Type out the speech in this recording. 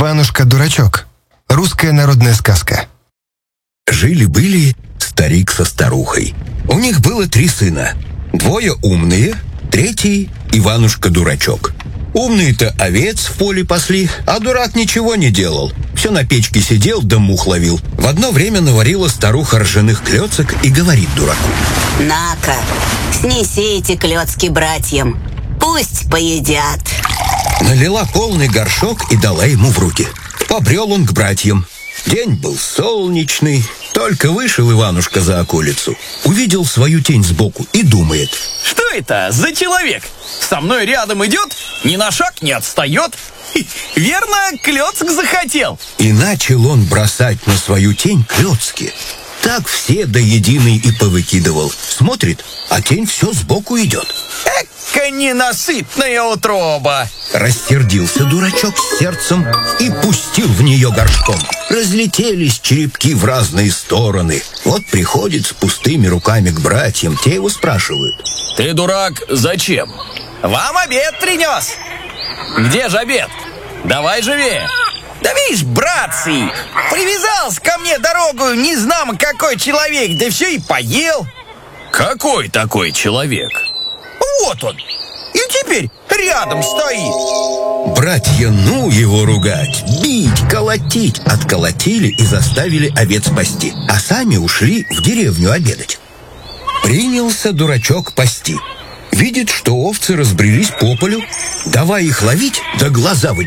Иванушка-дурачок. Русская народная сказка. Жили-были старик со старухой. У них было 3 сына. 2 умные, 3 Иванушка-дурачок. Умные-то овец в поле пасли, а дурак ничего не делал. Все на печке сидел да мух ловил. В одно время наварила старуха ржаных клёцок и говорит дураку: «На-ка, снеси эти клёцки братьям, пусть поедят». Налила полный горшок и дала ему в руки. Побрел он к братьям. День был солнечный. Только вышел Иванушка за околицу, увидел свою тень сбоку и думает: что это за человек? Со мной рядом идет, ни на шаг не отстает. Верно, клёцк захотел. И начал он бросать на свою тень клёцки. Так все до единой и повыкидывал. Смотрит, а тень все сбоку идет. Эка ненасытная утроба! Рассердился дурачок с сердцем и пустил в нее горшком. Разлетелись черепки в разные стороны. Вот приходит с пустыми руками к братьям. Те его спрашивают: ты, дурак, зачем? Вам обед принес. Где же обед? Давай живее. Да видишь, братцы, привязался ко мне дорогу незнамо какой человек, да все и поел. Какой такой человек? Вот он. И теперь рядом стоит. Братья, ну его ругать, бить, колотить. Отколотили и заставили овец пасти, а сами ушли в деревню обедать. Принялся дурачок пасти. Видит, что овцы разбрелись по полю. Давай их ловить, да глаза выдирать.